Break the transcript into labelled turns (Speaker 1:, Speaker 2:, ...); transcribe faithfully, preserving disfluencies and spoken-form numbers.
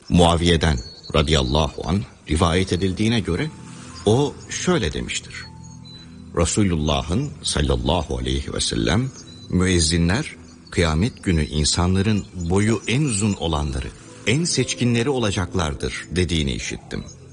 Speaker 1: Muaviye'den radıyallahu anh rivayet edildiğine göre o şöyle demiştir. Resulullah'ın sallallahu aleyhi ve sellem müezzinler kıyamet günü insanların boyu en uzun olanları, en seçkinleri olacaklardır dediğini işittim.